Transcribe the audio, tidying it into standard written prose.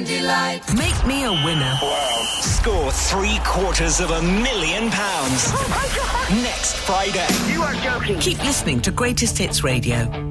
delight. Make me a winner. Wow. Score £750,000. Oh my God. Next Friday. You are joking. Keep listening to Greatest Hits Radio.